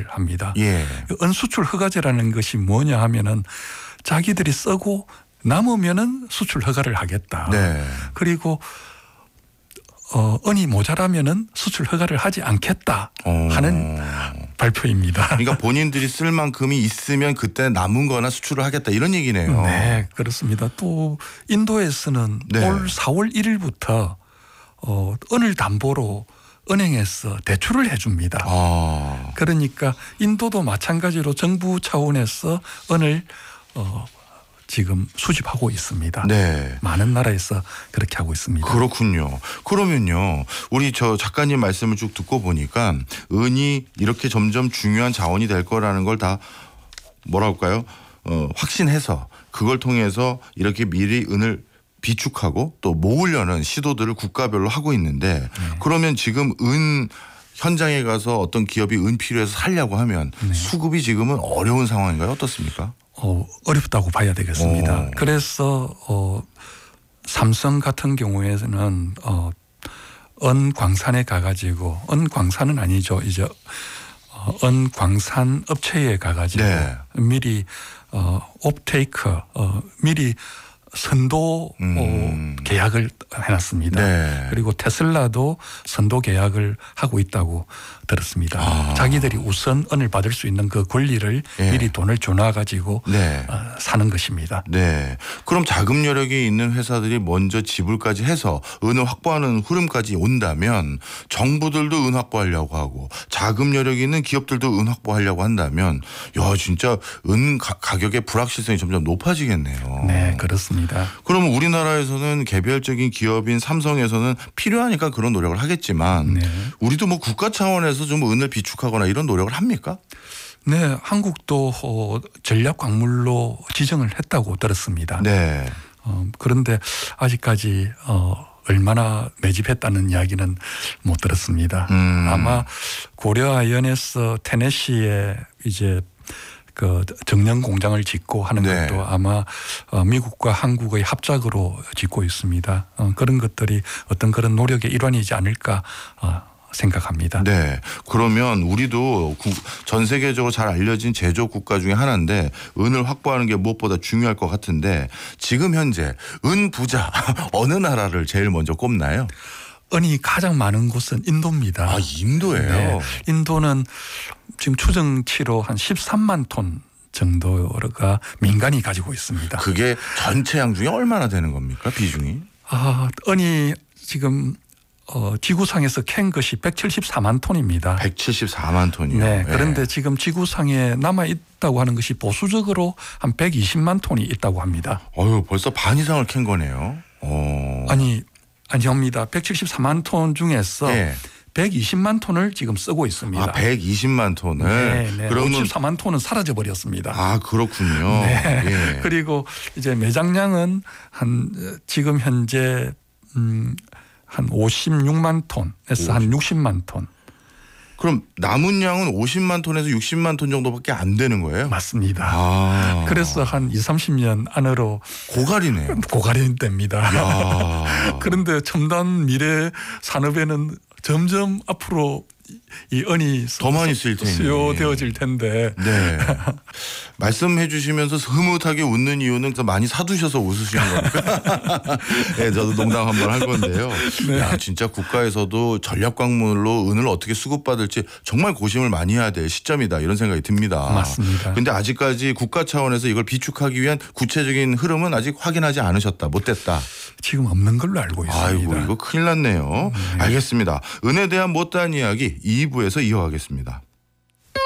허가를 합니다. 예. 은수출 허가제라는 것이 뭐냐 하면은 자기들이 쓰고 남으면은 수출 허가를 하겠다. 네. 그리고 은이 모자라면은 수출 허가를 하지 않겠다 하는 발표입니다. 그러니까 본인들이 쓸 만큼이 있으면 그때 남은 거나 수출을 하겠다 이런 얘기네요. 네, 그렇습니다. 또 인도에서는 네. 올 4월 1일부터 은을 담보로 은행에서 대출을 해줍니다. 그러니까 인도도 마찬가지로 정부 차원에서 은을 지금 수집하고 있습니다. 네. 많은 나라에서 그렇게 하고 있습니다. 그렇군요. 그러면요, 우리 저 작가님 말씀을 쭉 듣고 보니까 은이 이렇게 점점 중요한 자원이 될 거라는 걸 다 뭐랄까요? 확신해서 그걸 통해서 이렇게 미리 은을 비축하고 또 모으려는 시도들을 국가별로 하고 있는데 그러면 지금 은 현장에 가서 어떤 기업이 은 필요해서 살려고 하면 수급이 지금은 어려운 상황인가요? 어떻습니까? 어렵다고 봐야 되겠습니다. 그래서 삼성 같은 경우에는 은 광산에 가가지고 은 광산은 아니죠. 이제 은 광산 업체에 가가지고 네. 미리 옵테이크 미리 선도 계약을 해놨습니다. 네. 그리고 테슬라도 선도 계약을 하고 있다고 들었습니다. 자기들이 우선 은을 받을 수 있는 그 권리를 미리 돈을 줘놔가지고 사는 것입니다. 네. 그럼 자금 여력이 있는 회사들이 먼저 지불까지 해서 은을 확보하는 흐름까지 온다면 정부들도 은 확보하려고 하고 자금 여력이 있는 기업들도 은 확보하려고 한다면 야 진짜 은 가격의 불확실성이 점점 높아지겠네요. 네, 그렇습니다. 그러면 우리나라에서는 개별적인 기업인 삼성에서는 필요하니까 그런 노력을 하겠지만 우리도 뭐 국가 차원에서 좀 은을 비축하거나 이런 노력을 합니까? 네, 한국도 전략 광물로 지정을 했다고 들었습니다. 네. 그런데 아직까지 얼마나 매집했다는 이야기는 못 들었습니다. 아마 고려아연에서 테네시에 이제 그 정령 공장을 짓고 하는 것도 아마 미국과 한국의 합작으로 짓고 있습니다. 그런 것들이 어떤 그런 노력의 일환이지 않을까 생각합니다. 네. 그러면 우리도 전 세계적으로 잘 알려진 제조 국가 중에 하나인데 은을 확보하는 게 무엇보다 중요할 것 같은데 지금 현재 은 부자 어느 나라를 제일 먼저 꼽나요? 은이 가장 많은 곳은 인도입니다. 아, 인도예요? 네. 인도는 지금 추정치로 한 13만 톤 정도가 민간이 가지고 있습니다. 그게 전체 양 중에 얼마나 되는 겁니까? 비중이? 은이 지금 지구상에서 캔 것이 174만 톤입니다. 174만 톤이요? 네. 그런데 지금 지구상에 남아 있다고 하는 것이 보수적으로 한 120만 톤이 있다고 합니다. 벌써 반 이상을 캔 거네요. 아니옵니다. 174만 톤 중에서 120만 톤을 지금 쓰고 있습니다. 120만 톤을? 네. 그러면 54만 톤은 사라져 버렸습니다. 아, 그렇군요. 네. 그리고 이제 매장량은 지금 현재 한 56만 톤에서 한 60만 톤. 그럼 남은 양은 50만 톤에서 60만 톤 정도밖에 안 되는 거예요? 맞습니다. 그래서 한 20, 30년 안으로 고갈이네요. 고갈이 됩니다. 그런데 첨단 미래 산업에는 점점 앞으로 이 은이 더 많이 쓸 테니 수요되어질 텐데. 네. 말씀해 주시면서 흐뭇하게 웃는 이유는 많이 사두셔서 웃으시는 겁니까? 네, 저도 농담 한번 할 건데요. 야, 진짜 국가에서도 전략광물로 은을 어떻게 수급받을지 정말 고심을 많이 해야 될 시점이다 이런 생각이 듭니다. 맞습니다. 그런데 아직까지 국가 차원에서 이걸 비축하기 위한 구체적인 흐름은 아직 확인하지 않으셨다. 못됐다. 지금 없는 걸로 알고 있습니다. 아이고 이거 큰일 났네요. 알겠습니다. 은에 대한 못다한 이야기 2부에서 이어가겠습니다.